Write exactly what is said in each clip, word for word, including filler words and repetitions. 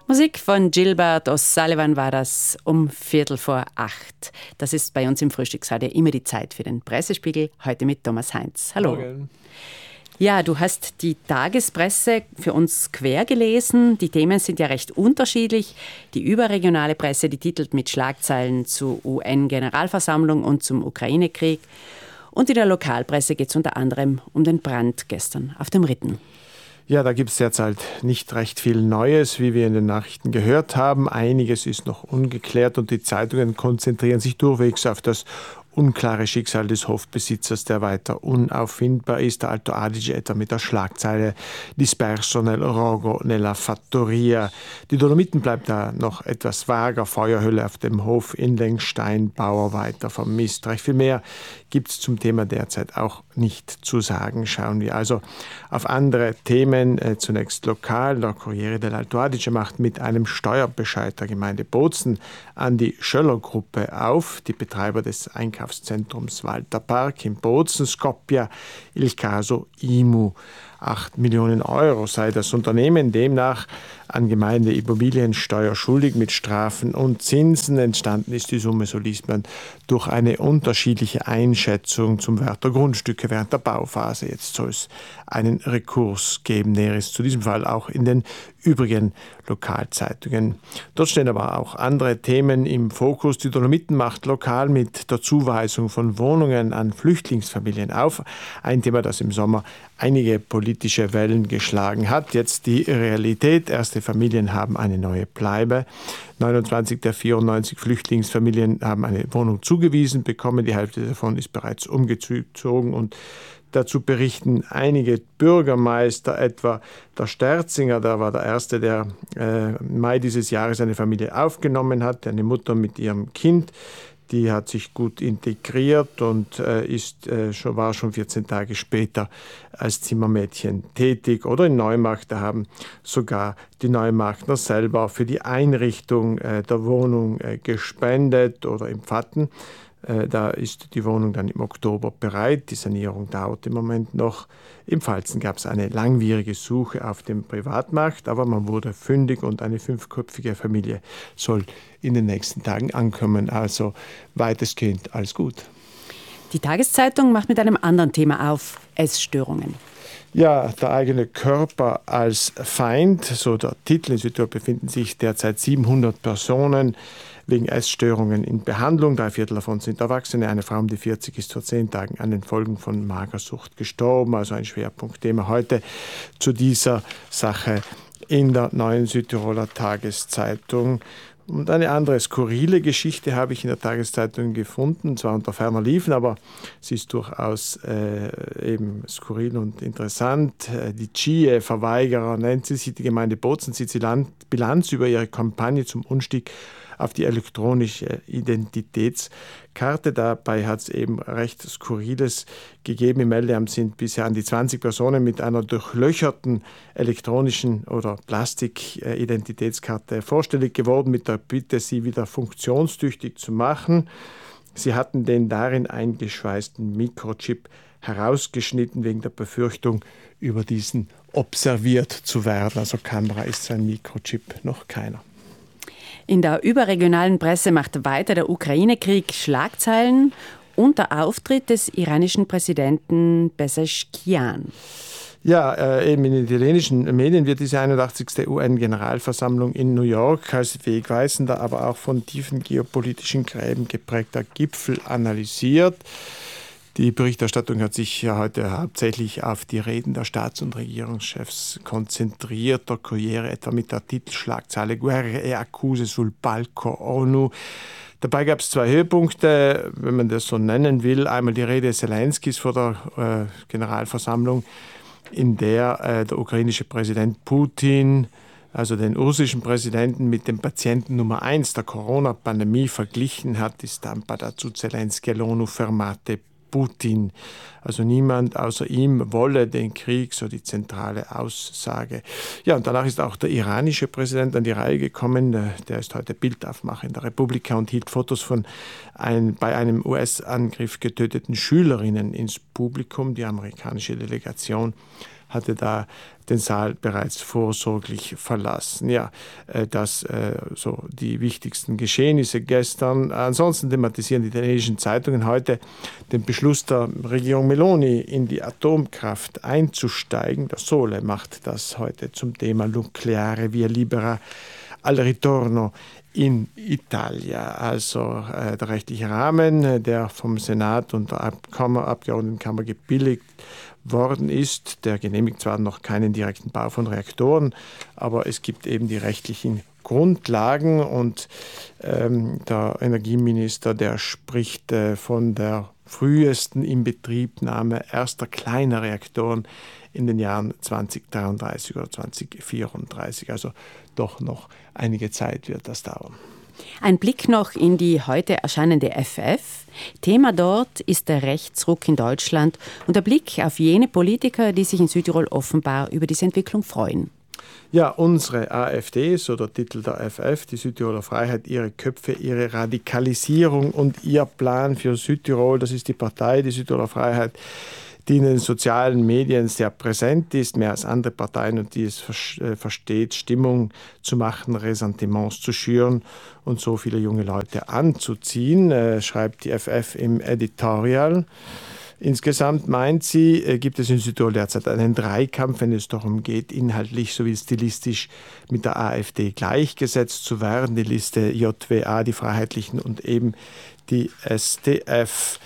Musik von Gilbert O'Sullivan war das um Viertel vor acht. Das ist bei uns im Frühstücksradio immer die Zeit für den Pressespiegel. Heute mit Thomas Heinz. Hallo. Morgen. Ja, du hast die Tagespresse für uns quer gelesen. Die Themen sind ja recht unterschiedlich. Die überregionale Presse, die titelt mit Schlagzeilen zur U N-Generalversammlung und zum Ukraine-Krieg. Und in der Lokalpresse geht es unter anderem um den Brand gestern auf dem Ritten. Ja, da gibt es derzeit nicht recht viel Neues, wie wir in den Nachrichten gehört haben. Einiges ist noch ungeklärt und die Zeitungen konzentrieren sich durchwegs auf das unklare Schicksal des Hofbesitzers, der weiter unauffindbar ist. Der Alto Adige etwa mit der Schlagzeile «Disperso nel rogo nella fattoria». Die Dolomiten bleibt da noch etwas vager. Feuerhölle auf dem Hof in Lengstein, Bauer weiter vermisst. Recht viel mehr gibt es zum Thema derzeit auch nicht zu sagen. Schauen wir also auf andere Themen. Äh, zunächst lokal. Der Corriere dell'Alto Adige macht mit einem Steuerbescheid der Gemeinde Bozen an die Schöller-Gruppe auf. Die Betreiber des Einkaufszentrums Walter Park in Bozen, Skopje, il caso I M U. acht Millionen Euro sei das Unternehmen demnach an Gemeindeimmobiliensteuer schuldig mit Strafen und Zinsen. Entstanden ist die Summe, so liest man, durch eine unterschiedliche Einschätzung zum Wert der Grundstücke während der Bauphase. Jetzt soll es einen Rekurs geben. Näheres zu diesem Fall auch in den übrigen Lokalzeitungen. Dort stehen aber auch andere Themen im Fokus. Die Dolomiten macht lokal mit der Zuweisung von Wohnungen an Flüchtlingsfamilien auf. Ein Thema, das im Sommer einige politische Wellen geschlagen hat. Jetzt die Realität. Erste Familien haben eine neue Bleibe. neunundzwanzig der vierundneunzig Flüchtlingsfamilien haben eine Wohnung zugewiesen bekommen. Die Hälfte davon ist bereits umgezogen und dazu berichten einige Bürgermeister, etwa der Sterzinger, der war der Erste, der äh, im Mai dieses Jahres eine Familie aufgenommen hat, eine Mutter mit ihrem Kind. Die hat sich gut integriert und äh, ist, äh, schon, war schon vierzehn Tage später als Zimmermädchen tätig. Oder in Neumarkt, da haben sogar die Neumarktner selber für die Einrichtung äh, der Wohnung äh, gespendet oder im Pfatten. Äh, da ist die Wohnung dann im Oktober bereit. Die Sanierung dauert im Moment noch. Im Pfalzen gab es eine langwierige Suche auf dem Privatmarkt, aber man wurde fündig und eine fünfköpfige Familie soll in den nächsten Tagen ankommen. Also weitestgehend alles gut. Die Tageszeitung macht mit einem anderen Thema auf: Essstörungen. Ja, der eigene Körper als Feind, so der Titel. In Südtirol befinden sich derzeit siebenhundert Personen wegen Essstörungen in Behandlung. Drei Viertel davon sind Erwachsene. Eine Frau um die vierzig ist vor zehn Tagen an den Folgen von Magersucht gestorben. Also ein Schwerpunktthema heute zu dieser Sache in der Neuen Südtiroler Tageszeitung. Und eine andere skurrile Geschichte habe ich in der Tageszeitung gefunden, zwar unter ferner Liefen, aber sie ist durchaus äh, eben skurril und interessant. Die C I E-Verweigerer nennt sie sich. Die Gemeinde Bozen zieht sie Bilanz über ihre Kampagne zum Umstieg auf die elektronische Identitätskarte. Dabei hat es eben recht Skurriles gegeben. Im Meldeamt sind bisher an die zwanzig Personen mit einer durchlöcherten elektronischen oder Plastik-Identitätskarte vorstellig geworden, mit der Bitte, sie wieder funktionstüchtig zu machen. Sie hatten den darin eingeschweißten Mikrochip herausgeschnitten, wegen der Befürchtung, über diesen observiert zu werden. Also Kamera ist sein Mikrochip noch keiner. In der überregionalen Presse macht weiter der Ukraine-Krieg Schlagzeilen und der Auftritt des iranischen Präsidenten Pezeshkian. Ja, äh, eben in den italienischen Medien wird diese einundachtzigste U N-Generalversammlung in New York als wegweisender, aber auch von tiefen geopolitischen Gräben geprägter Gipfel analysiert. Die Berichterstattung hat sich ja heute hauptsächlich auf die Reden der Staats- und Regierungschefs konzentriert. Der Corriere etwa mit der Titelschlagzeile Guerre e accuse sul palco ONU. Dabei gab es zwei Höhepunkte, wenn man das so nennen will. Einmal die Rede Zelenskis vor der äh, Generalversammlung, in der äh, der ukrainische Präsident Putin, also den russischen Präsidenten, mit dem Patienten Nummer eins der Corona-Pandemie verglichen hat. Die Stampa dazu Zelensky l'onu fermate Putin. Also niemand außer ihm wolle den Krieg, so die zentrale Aussage. Ja, und danach ist auch der iranische Präsident an die Reihe gekommen. Der ist heute Bildaufmacher in der Republika und hielt Fotos von ein, bei einem U S-Angriff getöteten Schülerinnen ins Publikum. Die amerikanische Delegation hatte da den Saal bereits vorsorglich verlassen. Ja, das äh, so die wichtigsten Geschehnisse gestern. Ansonsten thematisieren die italienischen Zeitungen heute den Beschluss der Regierung Meloni, in die Atomkraft einzusteigen. Der Sole macht das heute zum Thema Nucleare via libera al ritorno in Italia. Also äh, der rechtliche Rahmen, der vom Senat und der Abkammer, Abgeordnetenkammer gebilligt worden ist, der genehmigt zwar noch keinen direkten Bau von Reaktoren, aber es gibt eben die rechtlichen Grundlagen und ähm, der Energieminister, der spricht äh, von der frühesten Inbetriebnahme erster kleiner Reaktoren in den Jahren zweitausenddreiunddreißig oder zweitausendvierunddreißig. Also doch noch einige Zeit wird das dauern. Ein Blick noch in die heute erscheinende F F. Thema dort ist der Rechtsruck in Deutschland und der Blick auf jene Politiker, die sich in Südtirol offenbar über diese Entwicklung freuen. Ja, unsere AfD, so der Titel der F F, die Südtiroler Freiheit, ihre Köpfe, ihre Radikalisierung und ihr Plan für Südtirol, das ist die Partei, die Südtiroler Freiheit, die in den sozialen Medien sehr präsent ist, mehr als andere Parteien und die es versteht, Stimmung zu machen, Ressentiments zu schüren und so viele junge Leute anzuziehen, äh, schreibt die F F im Editorial. Insgesamt meint sie, äh, gibt es in Südtirol derzeit einen Dreikampf, wenn es darum geht, inhaltlich sowie stilistisch mit der AfD gleichgesetzt zu werden. Die Liste J W A, die Freiheitlichen und eben die S D F.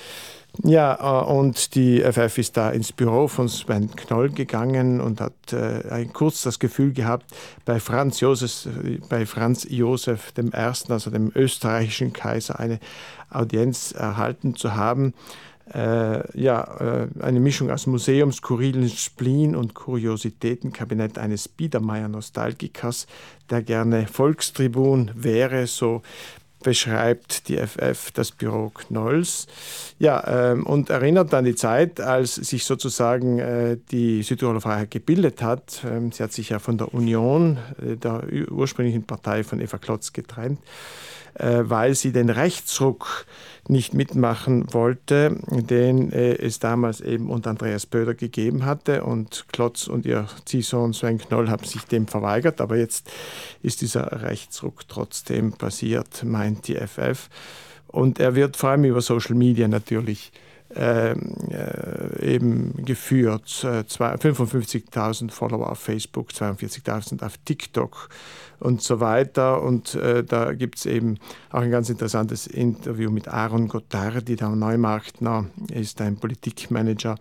Ja, und die F F ist da ins Büro von Sven Knoll gegangen und hat äh, kurz das Gefühl gehabt, bei Franz Josef, bei Franz Josef dem Ersten, also dem österreichischen Kaiser, eine Audienz erhalten zu haben. Äh, ja, äh, eine Mischung aus Museum, skurrilen Spleen und Kuriositätenkabinett eines Biedermeier-Nostalgikers, der gerne Volkstribun wäre, so beschreibt die F F das Büro Knolls. Ja, ähm, und erinnert an die Zeit, als sich sozusagen äh, die Südtiroler Freiheit gebildet hat. Ähm, sie hat sich ja von der Union, äh, der ursprünglichen Partei von Eva Klotz, getrennt, äh, weil sie den Rechtsruck nicht mitmachen wollte, den äh, es damals eben unter Andreas Böder gegeben hatte. Und Klotz und ihr Ziehsohn Sven Knoll haben sich dem verweigert. Aber jetzt ist dieser Rechtsruck trotzdem passiert, meint die F F. Und er wird vor allem über Social Media natürlich äh, äh, eben geführt. Äh, fünfundfünfzigtausend Follower auf Facebook, zweiundvierzigtausend auf TikTok und so weiter. Und äh, da gibt es eben auch ein ganz interessantes Interview mit Aaron Gottardi, der Neumarktner ist ein Politikmanager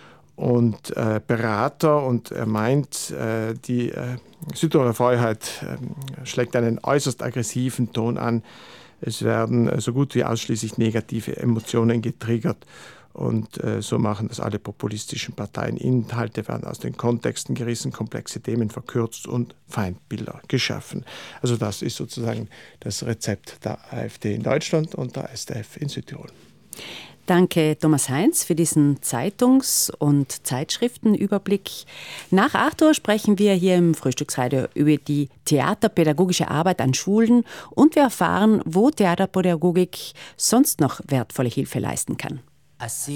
und äh, Berater. Und er meint, äh, die äh, Südtiroler Freiheit äh, schlägt einen äußerst aggressiven Ton an. Es werden äh, so gut wie ausschließlich negative Emotionen getriggert. Und äh, so machen das alle populistischen Parteien. Inhalte werden aus den Kontexten gerissen, komplexe Themen verkürzt und Feindbilder geschaffen. Also das ist sozusagen das Rezept der AfD in Deutschland und der S D F in Südtirol. Danke, Thomas Heinz, für diesen Zeitungs- und Zeitschriftenüberblick. Nach acht Uhr sprechen wir hier im Frühstücksradio über die theaterpädagogische Arbeit an Schulen und wir erfahren, wo Theaterpädagogik sonst noch wertvolle Hilfe leisten kann.